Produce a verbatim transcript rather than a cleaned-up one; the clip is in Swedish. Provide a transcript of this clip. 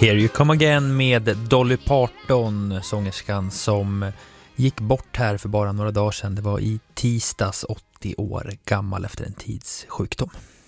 Here You Come Again med Dolly Parton, sångerskan som gick bort här för bara några dagar sedan. Det var i tisdags, åttio år gammal efter en tids sjukdom.